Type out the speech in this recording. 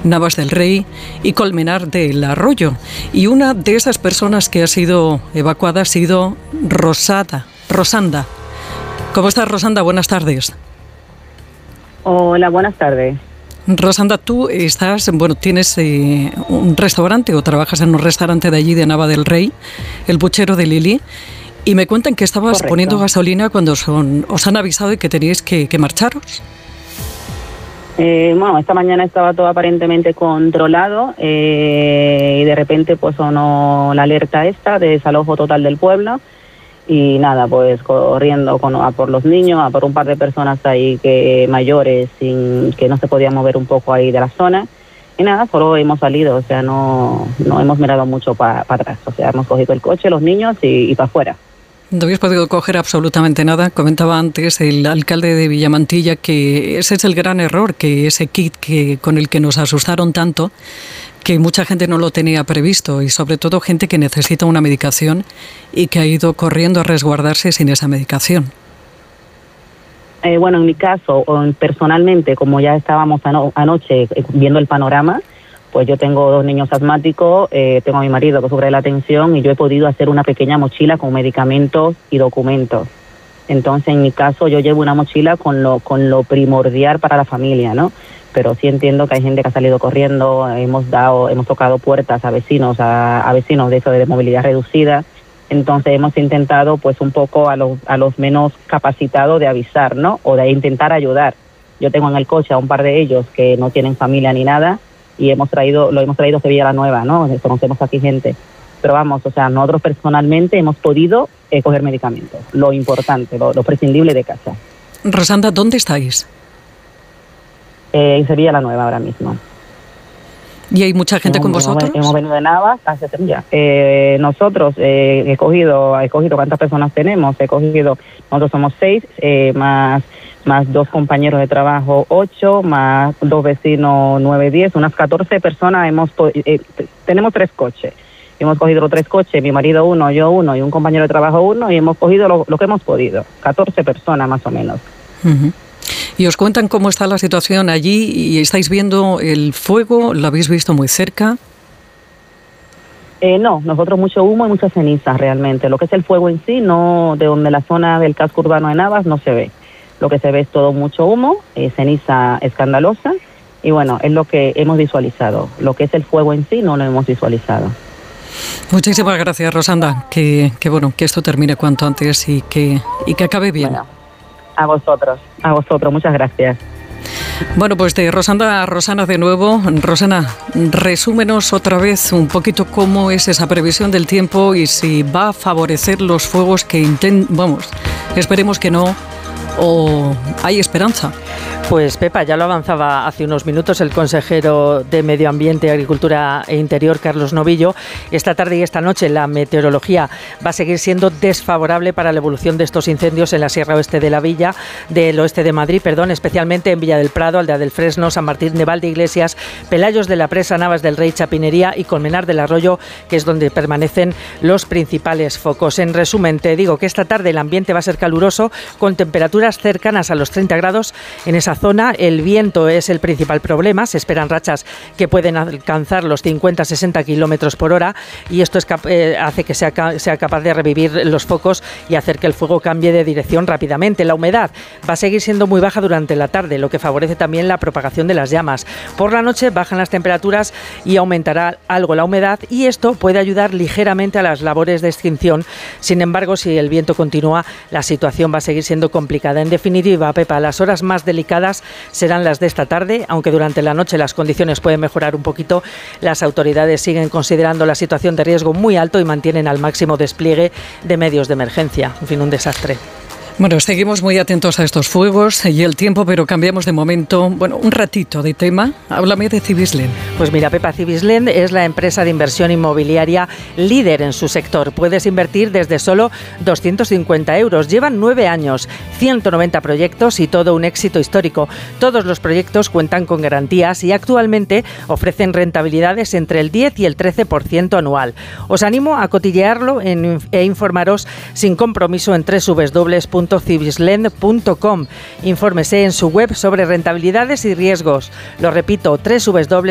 Navas del Rey y Colmenar del Arroyo. Y una de esas personas que ha sido evacuada ha sido Rosanda. ¿Cómo estás, Rosanda? Buenas tardes. Hola, buenas tardes. Rosanda, tú tienes un restaurante o trabajas en un restaurante de allí de Nava del Rey, el Puchero de Lili, y me cuentan que estabas Correcto. poniendo gasolina cuando os han avisado de que teníais que marcharos. Esta mañana estaba todo aparentemente controlado y de repente pues sonó la alerta esta de desalojo total del pueblo y nada, pues corriendo a por los niños, a por un par de personas ahí mayores que no se podían mover un poco ahí de la zona y nada, solo hemos salido, o sea, no hemos mirado mucho para atrás, o sea, hemos cogido el coche, los niños y para afuera. No habéis podido coger absolutamente nada. Comentaba antes el alcalde de Villamantilla que ese es el gran error, que ese kit con el que nos asustaron tanto, que mucha gente no lo tenía previsto y sobre todo gente que necesita una medicación y que ha ido corriendo a resguardarse sin esa medicación. En mi caso, personalmente, como ya estábamos anoche viendo el panorama, pues yo tengo 2 niños asmáticos, tengo a mi marido que sufre de la tensión y yo he podido hacer una pequeña mochila con medicamentos y documentos. Entonces, en mi caso, yo llevo una mochila con lo primordial para la familia, ¿no? Pero sí entiendo que hay gente que ha salido corriendo, hemos tocado puertas a vecinos de eso de movilidad reducida. Entonces, hemos intentado, pues, un poco a los menos capacitados de avisar, ¿no? O de intentar ayudar. Yo tengo en el coche a un par de ellos que no tienen familia ni nada, y lo hemos traído a Sevilla la Nueva, ¿no? Conocemos aquí gente. Pero vamos, o sea, nosotros personalmente hemos podido coger medicamentos, lo importante, lo prescindible de casa. Rosanda, ¿dónde estáis? En Sevilla la Nueva ahora mismo. ¿Y hay mucha gente con vosotros? Hemos venido de Navas hacia Sevilla. Nosotros he cogido, ¿cuántas personas tenemos? Nosotros somos 6, más 2 compañeros de trabajo 8, más 2 vecinos 9, 10, unas 14 personas. Tenemos 3 coches. Hemos cogido los 3 coches, mi marido 1, yo 1 y un compañero de trabajo 1 y hemos cogido lo que hemos podido, 14 personas más o menos. Uh-huh. ¿Y os cuentan cómo está la situación allí y estáis viendo el fuego? ¿Lo habéis visto muy cerca? No, nosotros mucho humo y mucha ceniza realmente. Lo que es el fuego en sí, no, de donde la zona del casco urbano de Navas no se ve. Lo que se ve es todo mucho humo, ceniza escandalosa y bueno, es lo que hemos visualizado. Lo que es el fuego en sí no lo hemos visualizado. Muchísimas gracias, Rosanda. Que esto termine cuanto antes y que acabe bien. Bueno, a vosotros, muchas gracias. Bueno, pues de Rosana de nuevo. Rosana, resúmenos otra vez un poquito cómo es esa previsión del tiempo y si va a favorecer los fuegos que esperemos que no, o hay esperanza. Pues Pepa, ya lo avanzaba hace unos minutos el consejero de Medio Ambiente, Agricultura e Interior, Carlos Novillo. Esta tarde y esta noche la meteorología va a seguir siendo desfavorable para la evolución de estos incendios en la Sierra Oeste del oeste de Madrid, especialmente en Villa del Prado, Aldea del Fresno, San Martín de Valdeiglesias, Pelayos de la Presa, Navas del Rey, Chapinería y Colmenar del Arroyo, que es donde permanecen los principales focos. En resumen, te digo que esta tarde el ambiente va a ser caluroso, con temperaturas cercanas a los 30 grados en esa zona. El viento es el principal problema, se esperan rachas que pueden alcanzar los 50-60 kilómetros por hora y esto hace que sea capaz de revivir los focos y hacer que el fuego cambie de dirección rápidamente. La humedad va a seguir siendo muy baja durante la tarde, lo que favorece también la propagación de las llamas. Por la noche bajan las temperaturas y aumentará algo la humedad y esto puede ayudar ligeramente a las labores de extinción. Sin embargo, si el viento continúa, la situación va a seguir siendo complicada. En definitiva, Pepa, las horas más delicadas serán las de esta tarde, aunque durante la noche las condiciones pueden mejorar un poquito. Las autoridades siguen considerando la situación de riesgo muy alto y mantienen al máximo despliegue de medios de emergencia. En fin, un desastre. Bueno, seguimos muy atentos a estos fuegos y el tiempo, pero cambiamos de momento, un ratito de tema. Háblame de Cibislen. Pues mira, Pepa, Cibislen es la empresa de inversión inmobiliaria líder en su sector. Puedes invertir desde solo 250 euros. Llevan 9 años, 190 proyectos y todo un éxito histórico. Todos los proyectos cuentan con garantías y actualmente ofrecen rentabilidades entre el 10 y el 13% anual. Os animo a cotillearlo e informaros sin compromiso en www.cibislen.com. Infórmese en su web sobre rentabilidades y riesgos. Lo repito, www